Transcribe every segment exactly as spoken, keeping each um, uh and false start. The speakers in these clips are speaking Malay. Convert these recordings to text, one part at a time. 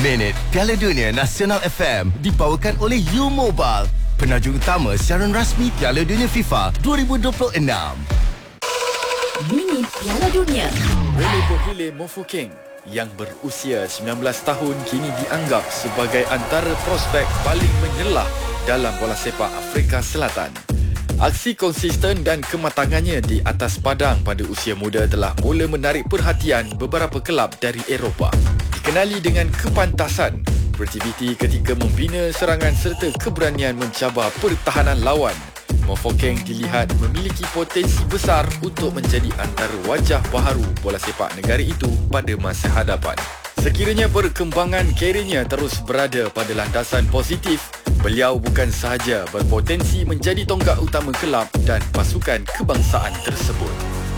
Minit Piala Dunia Nasional F M dibawakan oleh U Mobile, penajuk utama siaran rasmi Piala Dunia FIFA dua ribu dua puluh enam. Minit Piala Dunia. Rene Bohile Mofokeng yang berusia sembilan belas tahun kini dianggap sebagai antara prospek paling menyelah dalam bola sepak Afrika Selatan. Aksi konsisten dan kematangannya di atas padang pada usia muda telah mula menarik perhatian beberapa kelab dari Eropah. Dikenali dengan kepantasan, kreativiti ketika membina serangan serta keberanian mencabar pertahanan lawan, Mofokeng dilihat memiliki potensi besar untuk menjadi antara wajah baharu bola sepak negara itu pada masa hadapan. Sekiranya perkembangan keriernya terus berada pada landasan positif, beliau bukan sahaja berpotensi menjadi tonggak utama kelab dan pasukan kebangsaan tersebut.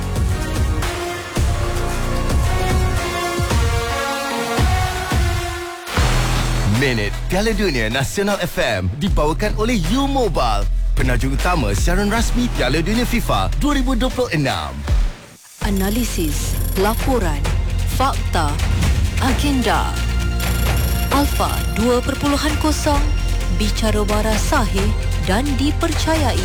Minit Piala Dunia Nasional F M dibawakan oleh U Mobile, penajuk utama siaran rasmi Piala Dunia FIFA dua ribu dua puluh enam. Analisis, laporan, fakta, agenda. Alfa dua perpuluhan kosong, bicara waras sahih dan dipercayai.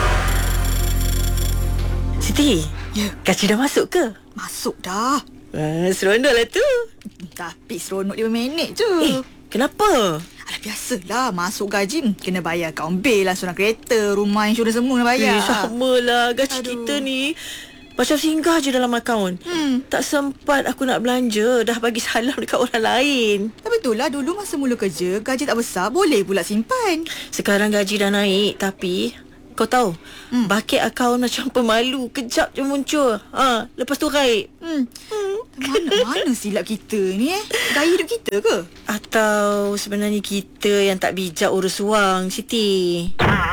Siti, ya. gaji dah masuk ke? Masuk dah. Uh, seronok lah tu. Tapi seronok lima minit je. Eh, kenapa? Alah, biasalah masuk gaji kena bayar kaun bil lah, surat kereta, rumah, insurans semua kena bayar. Eh, sama lah gaji Aduh. kita ni macam singgah je dalam akaun. Hmm. Tak sempat aku nak belanja, dah bagi salam dekat orang lain. Tapi itulah dulu masa mula kerja, gaji tak besar, boleh pula simpan. Sekarang gaji dah naik, tapi kau tahu, hmm. baket akaun macam pemalu, kejap je muncul. Ha, lepas tu raib. Hmm. hmm. Mana-mana silap kita ni eh? Gaya hidup kita ke? Atau sebenarnya kita yang tak bijak urus wang, Siti?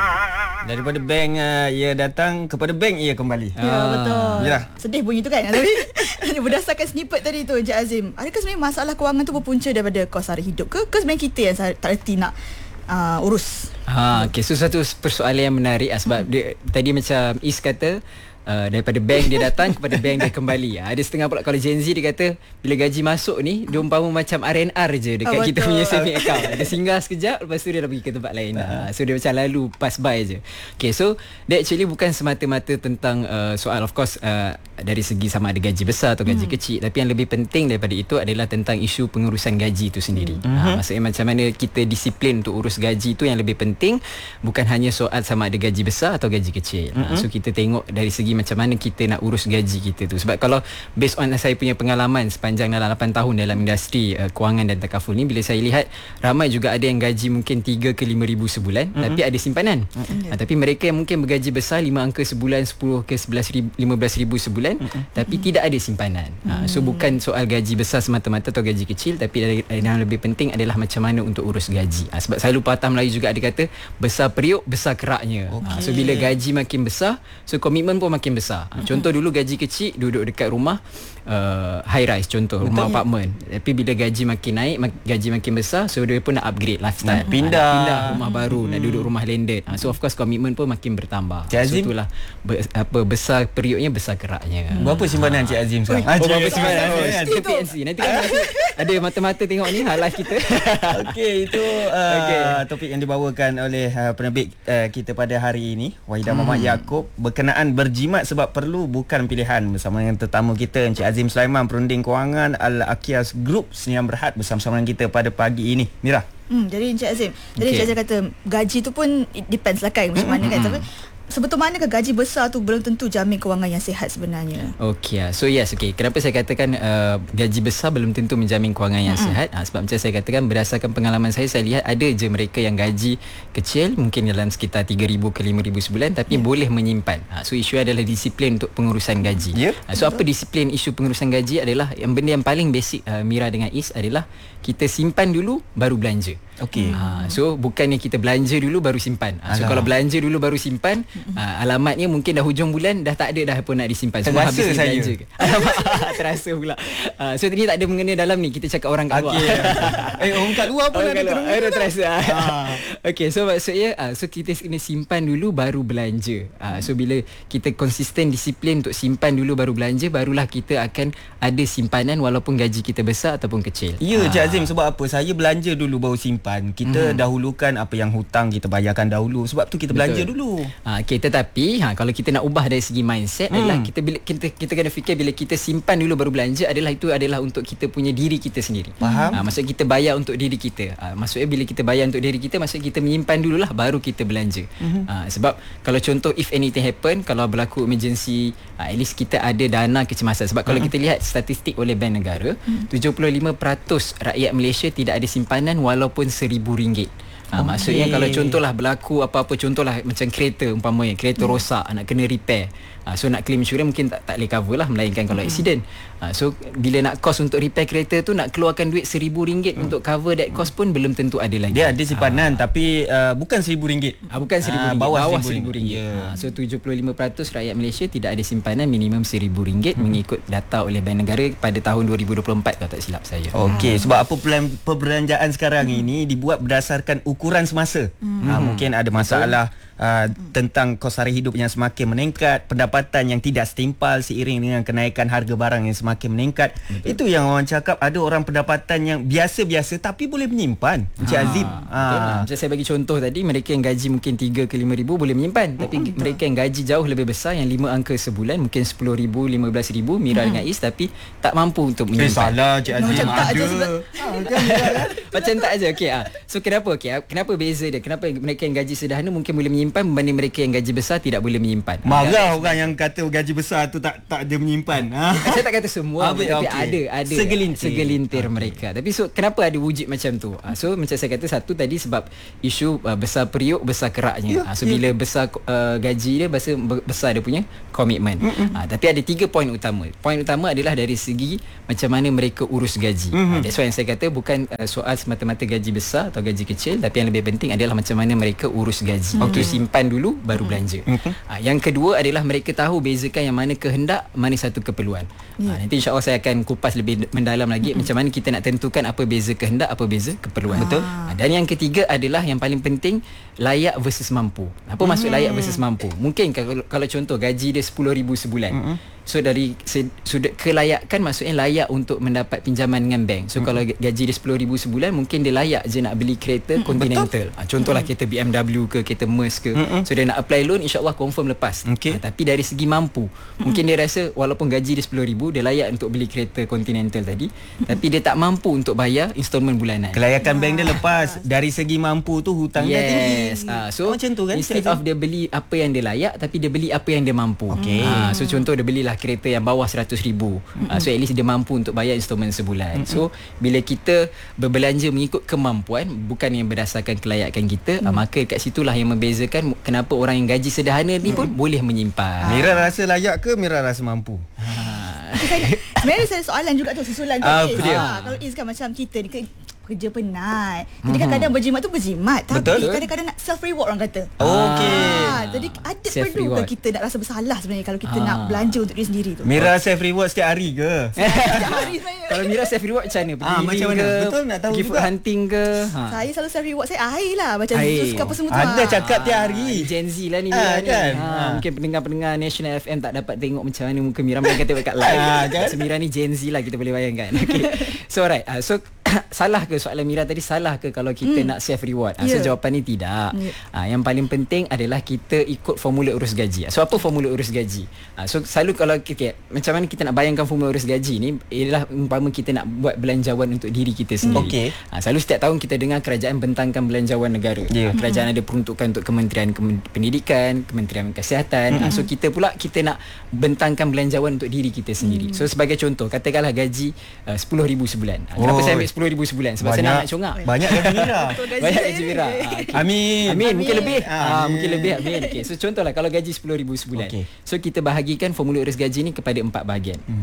Daripada bank uh, ia datang, kepada bank ia kembali. Ya, ah. betul. Ya. Sedih bunyi tu kan. Tapi berdasarkan snippet tadi tu, Encik Azim, adakah sebenarnya masalah kewangan tu berpunca daripada kos sara hidup ke? Ke sebenarnya kita yang tak reti nak uh, urus? Ha, okay, so satu persoalan yang menarik lah, sebab hmm. dia, tadi macam Is kata Uh, daripada bank dia datang, kepada bank dia kembali. Ada setengah pula kalau Gen Z dia kata bila gaji masuk ni dia umpama macam R and R je dekat oh, kita punya saving account. Dia singgah sekejap, lepas tu dia dah pergi ke tempat lain. uh, So dia macam lalu pass by je. Okay, so that actually bukan semata-mata tentang uh, soal of course uh, dari segi sama ada gaji besar atau gaji hmm. kecil, tapi yang lebih penting daripada itu adalah tentang isu pengurusan gaji itu sendiri. hmm. uh, Maksudnya macam mana kita disiplin untuk urus gaji itu yang lebih penting, bukan hanya soal sama ada gaji besar atau gaji kecil. hmm. uh, So kita tengok dari segi macam mana kita nak urus gaji kita tu. Sebab kalau based on saya punya pengalaman sepanjang dalam lapan tahun dalam industri uh, kewangan dan takaful ni, bila saya lihat ramai juga ada yang gaji mungkin tiga ke lima ribu sebulan, mm-hmm. tapi ada simpanan. mm-hmm. uh, Tapi mereka yang mungkin bergaji besar lima angka sebulan, sepuluh ke sebelas ribu, lima belas ribu sebulan, mm-hmm. tapi mm-hmm. tidak ada simpanan. uh, So bukan soal gaji besar semata-mata atau gaji kecil, tapi yang lebih penting adalah macam mana untuk urus gaji. uh, Sebab selalu patah Melayu juga ada kata besar periuk besar keraknya. okay. uh, So bila gaji makin besar, so komitmen pun makin besar. Ha, contoh dulu gaji kecil duduk dekat rumah uh, high rise, contoh rumah Betul. apartmen. Tapi bila gaji makin naik, mak- gaji makin besar, so dia pun nak upgrade lifestyle. Nak pindah, ha, nak pindah rumah baru, hmm. nak duduk rumah landed. Ha, so of course komitmen pun makin bertambah. Cik Azim, so itulah ber, apa besar periuknya besar keraknya. Hmm. Berapa simpanan Cik Azim sekarang? Oh, berapa simpanan? Kita P N C. Nanti kan ada mata-mata tengok ni ha, live kita. Okey, itu uh, okay. topik yang dibawakan oleh uh, penerbit uh, kita pada hari ini, Wahidah hmm. Muhammad Yaakob, berkenaan berjimat sebab perlu bukan pilihan, bersama dengan tetamu kita Encik Azim Sulaiman, Perunding Kewangan Al-Aqias Group, Sdn Berhad, bersama-sama dengan kita pada pagi ini. Mira. Hmm, jadi Encik Azim, jadi okay. Encik Azim kata gaji tu pun it depends lah kan macam mana kan. Tapi sebetulnya manakah gaji besar tu belum tentu jamin kewangan yang sihat sebenarnya. Okey, so yes, okey. Kenapa saya katakan uh, gaji besar belum tentu menjamin kewangan yang mm-hmm. sihat? Ha, sebab macam saya katakan, berdasarkan pengalaman saya, saya lihat ada je mereka yang gaji kecil, mungkin dalam sekitar tiga ribu ke lima ribu sebulan, tapi yeah. boleh menyimpan. Ha, so isu adalah disiplin untuk pengurusan gaji. Yeah. Ha, so apa disiplin isu pengurusan gaji adalah yang benda yang paling basic uh, Mira dengan Is adalah kita simpan dulu baru belanja. Okey. Ha, so bukannya kita belanja dulu baru simpan. Ha, so Alah. kalau belanja dulu baru simpan, ha, alamatnya mungkin dah hujung bulan dah tak ada dah apa nak disimpan. Semua Terasa habis saya. belanja. Alamak, terasa pula. Ha, so tadi tak ada mengena dalam ni, kita cakap orang kat luar. Okey. eh orang kat luar pun Orang ada kat luar. terus. Eh, dah terasa. Ha. Okey, so maksudnya uh, so kita kena simpan dulu baru belanja. Uh, so bila kita konsisten disiplin untuk simpan dulu baru belanja, barulah kita akan ada simpanan walaupun gaji kita besar ataupun kecil. Ya, Ah. Cik Azim, sebab apa? Saya belanja dulu baru simpan. Kita mm. dahulukan apa yang hutang kita bayarkan dahulu. Sebab tu kita belanja Betul. dulu. Ha, okay, tetapi ha, kalau kita nak ubah dari segi mindset Hmm. adalah kita bila kita kita kena fikir bila kita simpan dulu baru belanja adalah itu adalah untuk kita punya diri kita sendiri. Faham? Ha, maksudnya kita bayar untuk diri kita. Ha, maksudnya bila kita bayar untuk diri kita, maksudnya kita menyimpan dululah baru kita belanja. Mm-hmm. Ha, sebab kalau contoh if anything happen, kalau berlaku emergency, ha, at least kita ada dana kecemasan. Sebab kalau mm-hmm. kita lihat statistik oleh Bank Negara, mm-hmm. tujuh puluh lima peratus rakyat Malaysia tidak ada simpanan walaupun seribu ringgit. Ha, okay. Maksudnya kalau contohlah berlaku apa-apa, contohlah macam kereta umpamanya, kereta hmm. rosak nak kena repair. Ha, so nak claim insurans mungkin tak, tak boleh cover lah, melainkan kalau hmm. accident. Ha, so bila nak cost untuk repair kereta tu nak keluarkan duit seribu ringgit hmm. untuk cover that cost pun belum tentu ada lagi. Dia ada simpanan ha. tapi uh, bukan seribu ringgit. Ha, bukan seribu ringgit, bawah bawah seribu seribu ringgit. Yeah. Ha, so tujuh puluh lima peratus rakyat Malaysia tidak ada simpanan minimum seribu ringgit hmm. mengikut data oleh Bank Negara pada tahun dua ribu dua puluh empat kalau tak silap saya. Okey, sebab apa plan perbelanjaan sekarang hmm. ini dibuat berdasarkan ukuran semasa. Hmm. Ha, mungkin ada masalah uh, tentang kos sara hidup yang semakin meningkat, pendapatan yang tidak setimpal seiring dengan kenaikan harga barang yang semakin meningkat. Betul. Itu yang orang cakap, ada orang pendapatan yang biasa-biasa tapi boleh menyimpan. Encik Ha, Azim. betul. Ha. Macam saya bagi contoh tadi, mereka yang gaji mungkin tiga ke lima ribu boleh menyimpan, tapi mm-hmm. mereka yang gaji jauh lebih besar yang lima angka sebulan, mungkin sepuluh ribu, lima belas ribu Mira mm-hmm. dengan Is, tapi tak mampu untuk Eh, menyimpan. salah Encik Azim. Macam tak je ada. sebab- Ha, kan, kan? Macam tak aja. Okey ah. So kenapa okey? Ah, kenapa beza dia? Kenapa mereka yang gaji sederhana mungkin boleh menyimpan berbanding mereka yang gaji besar tidak boleh menyimpan? Marah orang yang kata gaji besar tu tak tak ada menyimpan. Ha. Saya tak kata semua, Habis, tapi okey. ada ada Segelintir. segelintir okay. mereka. Tapi so kenapa ada wujud macam tu? Ah, so macam saya kata, satu tadi sebab isu uh, besar periuk besar keraknya. Ya, Ah, so ya. bila besar uh, gaji dia besar, besar dia punya komitmen. Ah, tapi ada tiga poin utama. Poin utama adalah dari segi macam mana mereka urus gaji. Ah, that's why yang saya kata bukan uh, soal semata-mata gaji besar atau gaji kecil, tapi yang lebih penting adalah macam mana mereka urus gaji. Waktu simpan dulu baru belanja. Ah, yang kedua adalah mereka tahu bezakan yang mana kehendak, mana satu keperluan. Ah, nanti insya-Allah saya akan kupas lebih mendalam lagi macam mana kita nak tentukan apa beza kehendak, apa beza keperluan. Betul. Ah, dan yang ketiga adalah yang paling penting, layak versus mampu. Apa maksud layak versus mampu? Mungkin kalau, kalau contoh gaji dia sepuluh ribu sebulan. Mm-hmm. So dari sudut kelayakan, maksudnya layak untuk mendapat pinjaman dengan bank. So mm-hmm. kalau gaji dia sepuluh ribu sebulan, mungkin dia layak je nak beli kereta mm-hmm. Continental. Ha, contohlah mm-hmm. kereta B M W ke, kereta Merc ke. Mm-hmm. So dia nak apply loan, insya-Allah confirm lepas. Okay. Ha, tapi dari segi mampu, mm-hmm. mungkin dia rasa walaupun gaji dia sepuluh ribu, dia layak untuk beli kereta Continental tadi, mm-hmm. tapi dia tak mampu untuk bayar installment bulanan. Kelayakan bank dia lepas. Dari segi mampu tu hutang dia tinggi. Yes. Ha, so macam tu kan. instead of dia beli apa yang dia layak, tapi dia beli apa yang dia mampu. Okay. Ha, so contoh dia belilah kereta yang bawah seratus ribu. Mm-hmm. Ha, so at least dia mampu untuk bayar installment sebulan. Mm-hmm. So bila kita berbelanja mengikut kemampuan, bukan yang berdasarkan kelayakan kita, mm-hmm. ha, maka kat situlah yang membezakan kenapa orang yang gaji sederhana ni pun mm-hmm. boleh menyimpan. Mira rasa layak ke Mira rasa mampu? Ha. Saya, sebenarnya saya soalan juga tu, susulan tu. Ah, Is. apa dia? Ah, kalau Is kan macam kita ni ke- kerja penat. Jadi kadang-kadang berjimat tu berjimat, tapi Betul. kadang-kadang nak self reward orang kata. Okey. Ah, jadi ada Self perlu reward. ke kita nak rasa bersalah sebenarnya kalau kita Ah. nak belanja untuk diri sendiri tu? Mira self reward setiap hari ke? Setiap hari sebenarnya. Kalau Mira self reward macam mana? Pergi Ah, macam mana? ke? Betul, nak tahu Pergi food juga. hunting ke? Ha. Saya selalu self reward saya air lah, macam Air. jus ke apa semua tu. Ada ah. cakap tiap hari. Ni Gen Z lah ni Ah, Mira ni. kan? Ha, Ah. mungkin pendengar-pendengar National F M tak dapat tengok macam mana muka Mira, mereka tengok kat live. Ah, kan? So Mira ni Gen Z lah, kita boleh bayangkan. Okay. So alright. Uh, so salah ke soalan Mira tadi, salah ke kalau kita nak self reward? Uh, so Yeah. jawapan ni tidak. Yeah. Uh, yang paling penting adalah kita ikut formula urus gaji. So apa formula urus gaji? Uh, so selalu kalau kita, macam mana kita nak bayangkan formula urus gaji ni, ialah umpama kita nak buat belanjawan untuk diri kita sendiri. Okey. Uh, selalu setiap tahun kita dengar kerajaan bentangkan belanjawan negara. Yeah. Uh, kerajaan ada peruntukan untuk Kementerian Kemen- Pendidikan, Kementerian Kesihatan. Mm-hmm. Uh, so kita pula kita nak bentangkan belanjawan untuk diri kita sendiri. Mm. So sebagai contoh, katakanlah gaji uh, sepuluh ribu sebulan. Uh, kenapa Oh. saya ambil sepuluh ribu sebulan? Sebab saya nak congak. Banyak gaji Mira. Banyak gaji Mira. Ah, okay. Amin. Amin, mungkin lebih. Amin. Ah, mungkin lebih. Amin. Okey. So contohlah kalau gaji sepuluh ribu sebulan. Okey. So kita bahagikan formula urus gaji ni kepada empat bahagian. Hmm.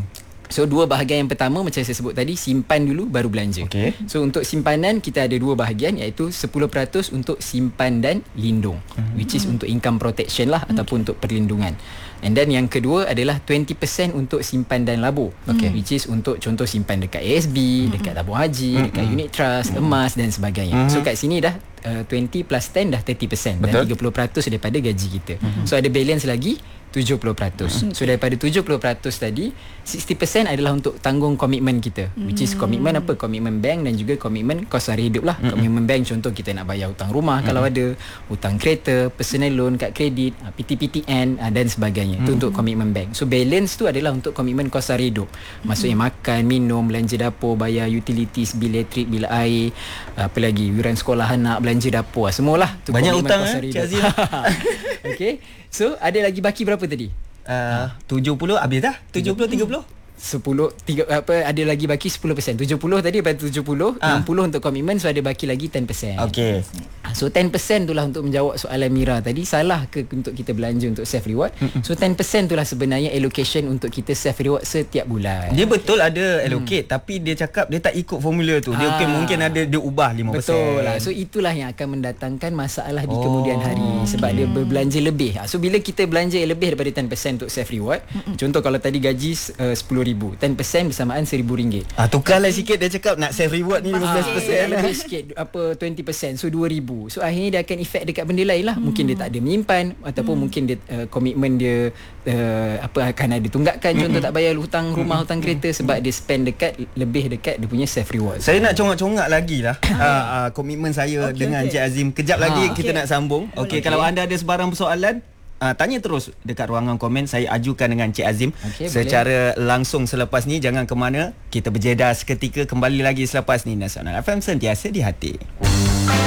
So dua bahagian yang pertama macam saya sebut tadi, simpan dulu baru belanja. Okey. So untuk simpanan kita ada dua bahagian, iaitu sepuluh peratus untuk simpan dan lindung, mm-hmm. which is untuk income protection lah, okay. ataupun untuk perlindungan. And then yang kedua adalah twenty percent untuk simpan dan labur, okay. which is untuk contoh simpan dekat A S B, mm-hmm. dekat tabung haji, mm-hmm. dekat unit trust, mm-hmm. emas dan sebagainya. Mm-hmm. So kat sini dah uh, twenty plus ten dah thirty percent. Dan tiga puluh peratus daripada gaji kita. Mm-hmm. So ada balance lagi tujuh puluh peratus. Mm-hmm. So daripada tujuh puluh peratus tadi, sixty percent adalah untuk tanggung komitmen kita, mm-hmm. which is komitmen apa? Komitmen bank dan juga komitmen kos sara hidup lah. Mm-hmm. Komitmen bank contoh kita nak bayar hutang rumah, mm-hmm. kalau ada, hutang kereta, personal loan, kad kredit, P T P T N dan sebagainya. Itu mm-hmm. untuk komitmen bank. So balance tu adalah untuk komitmen kos sara hidup. Maksudnya mm-hmm. makan, minum, belanja dapur, bayar utilities, bil elektrik, bil air, apa lagi, yuran sekolah anak, belanja dapur, semualah tu. Banyak hutang eh, Cik Azim. Okay. So ada lagi baki berapa tadi? Uh, tujuh puluh habis dah? tujuh puluh, tiga puluh? sepuluh, tiga, apa, ada lagi baki sepuluh peratus. tujuh puluh tadi daripada tujuh puluh, ah. enam puluh untuk komitmen, so ada baki lagi ten percent. Okey. So ten percent itulah untuk menjawab soalan Mira tadi, salah ke untuk kita belanja untuk self reward? Mm-mm. So ten percent itulah sebenarnya allocation untuk kita self reward setiap bulan. Dia betul ada allocate, hmm. tapi dia cakap dia tak ikut formula tu. Dia ah. okay, mungkin ada dia ubah lima persen. Betul lah. So itulah yang akan mendatangkan masalah di oh. kemudian hari, sebab dia berbelanja lebih. So bila kita belanja lebih daripada ten percent untuk self reward, Mm-mm. contoh kalau tadi gaji uh, sepuluh ribu, ten percent bersamaan seribu ringgit. Ah, tukarlah sikit, dia cakap nak self reward ni lima belas persen. Lebih sikit, apa twenty percent, so dua ribu. So akhirnya dia akan efek dekat benda lain lah. Mungkin hmm. dia tak ada menyimpan, ataupun hmm. mungkin dia uh, komitmen dia uh, apa akan ada tunggakan, contoh tak bayar hutang rumah, hutang kereta, sebab dia spend dekat lebih dekat dia punya self reward. Saya nak congak-congak lagi lah uh, uh, komitmen saya okay, dengan okay. Cik Azim. Kejap lagi ha, kita okay. nak sambung. Okey, okay. Kalau anda ada sebarang persoalan, Uh, tanya terus dekat ruangan komen. Saya ajukan dengan Cik Azim okay, secara boleh. langsung selepas ni. Jangan ke mana. Kita berjeda seketika, kembali lagi selepas ni. Nasional F M sentiasa di hati.